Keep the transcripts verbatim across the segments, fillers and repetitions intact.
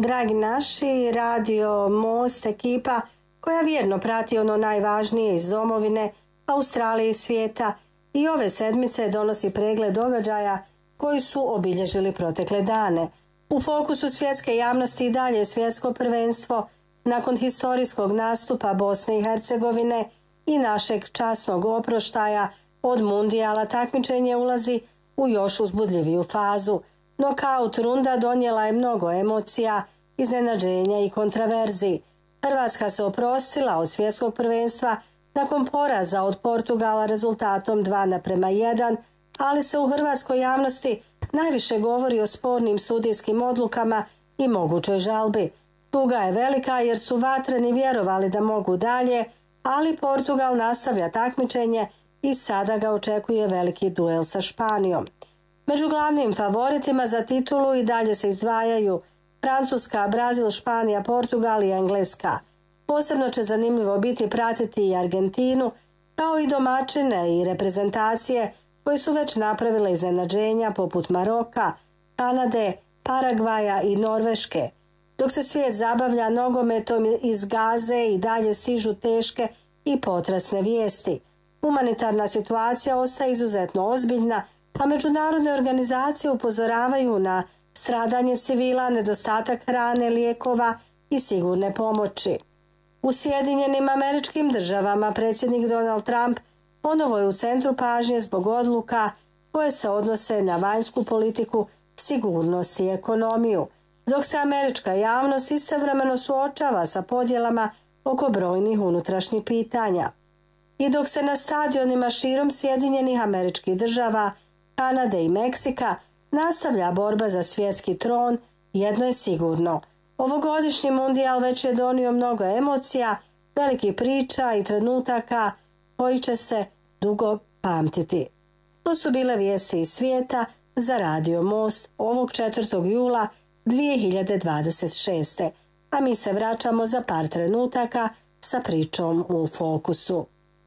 dragi naši, Radio Most ekipa koja vjerno prati ono najvažnije iz domovine, Australije i svijeta i ove sedmice donosi pregled događaja koji su obilježili protekle dane. U fokusu svjetske javnosti i dalje svjetsko prvenstvo nakon historijskog nastupa Bosne i Hercegovine i našeg časnog oproštaja od mundijala. Takmičenje ulazi u još uzbudljiviju fazu. Nokaut runda donijela je mnogo emocija, iznenađenja i kontraverzi. Hrvatska se oprostila od svjetskog prvenstva nakon poraza od Portugala rezultatom dva naprema jedan, ali se u hrvatskoj javnosti najviše govori o spornim sudijskim odlukama i mogućoj žalbi. Tuga je velika jer su vatreni vjerovali da mogu dalje, ali Portugal nastavlja takmičenje i sada ga očekuje veliki duel sa Španijom. Među glavnim favoritima za titulu i dalje se izdvajaju Francuska, Brazil, Španija, Portugal i Engleska. Posebno će zanimljivo biti pratiti i Argentinu, kao i domaćine i reprezentacije koje su već napravile iznenađenja poput Maroka, Kanade, Paragvaja i Norveške. Dok se svijet zabavlja nogometom iz Gaze i dalje stižu teške i potresne vijesti. Humanitarna situacija ostaje izuzetno ozbiljna, a međunarodne organizacije upozoravaju na stradanje civila, nedostatak hrane, lijekova i sigurne pomoći. U Sjedinjenim Američkim Državama predsjednik Donald Trump ponovo je u centru pažnje zbog odluka koje se odnose na vanjsku politiku, sigurnost i ekonomiju, dok se američka javnost istovremeno suočava sa podjelama oko brojnih unutrašnjih pitanja. I dok se na stadionima širom Sjedinjenih Američkih Država, Kanade i Meksika nastavlja borba za svjetski tron, jedno je sigurno. Ovogodišnji mundijal već je donio mnogo emocija, velikih priča i trenutaka koji će se dugo pamtiti. To su bile vijesti iz svijeta za Radio Most ovog četvrtog jula dvije hiljade dvadeset šeste. A mi se vraćamo za par trenutaka sa pričom u fokusu.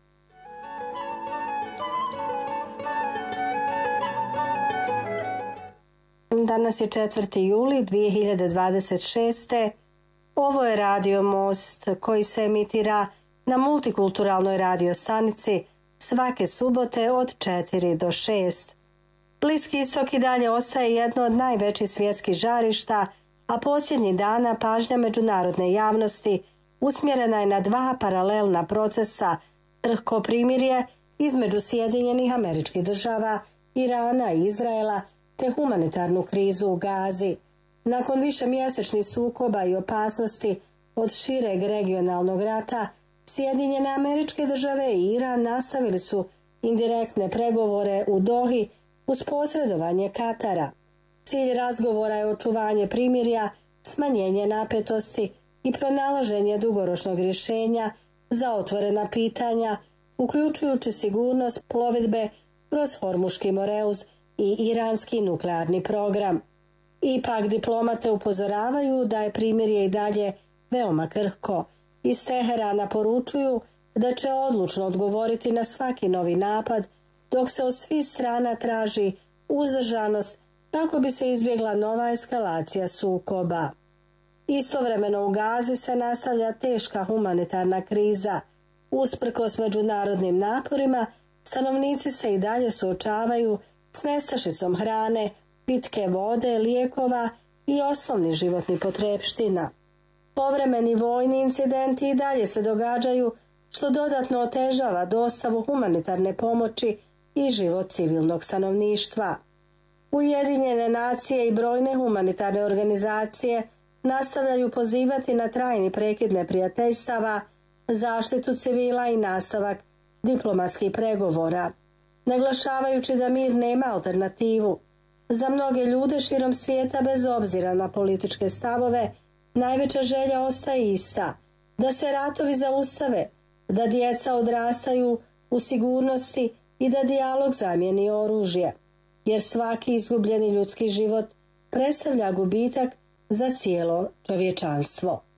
Danas je četvrti juli dvije hiljade dvadeset šeste. Ovo je Radio Most koji se emitira na multikulturalnoj radio stanici svake subote od četiri do šest. Bliski istok i dalje ostaje jedno od najvećih svjetskih žarišta, a posljednjih dana pažnja međunarodne javnosti usmjerena je na dva paralelna procesa, krhko primirje između Sjedinjenih Američkih Država, Irana i Izraela, te humanitarnu krizu u Gazi. Nakon višemjesečnih sukoba i opasnosti od šireg regionalnog rata, Sjedinjene Američke Države i Iran nastavili su indirektne pregovore u Dohi uz posredovanje Katara. Cilj razgovora je očuvanje primirja, smanjenje napetosti i pronalaženje dugoročnog rješenja za otvorena pitanja, uključujući sigurnost plovidbe kroz Hormuški Moreuz i iranski nuklearni program. Ipak diplomate upozoravaju da je primirje i dalje veoma krhko. Iz Teherana poručuju da će odlučno odgovoriti na svaki novi napad, dok se od svih strana traži uzdržanost kako bi se izbjegla nova eskalacija sukoba. Istovremeno u Gazi se nastavlja teška humanitarna kriza. Usprkos međunarodnim naporima, stanovnici se i dalje suočavaju s nestašicom hrane, pitke vode, lijekova i osnovnih životnih potrepština. Povremeni vojni incidenti i dalje se događaju, što dodatno otežava dostavu humanitarne pomoći i život civilnog stanovništva. Ujedinjene nacije i brojne humanitarne organizacije nastavljaju pozivati na trajni prekid neprijateljstava, zaštitu civila i nastavak diplomatskih pregovora, naglašavajući da mir nema alternativu. Za mnoge ljude širom svijeta, bez obzira na političke stavove, najveća želja ostaje ista, da se ratovi zaustave, da djeca odrastaju u sigurnosti i da dijalog zamijeni oružje, jer svaki izgubljeni ljudski život predstavlja gubitak za cijelo čovječanstvo.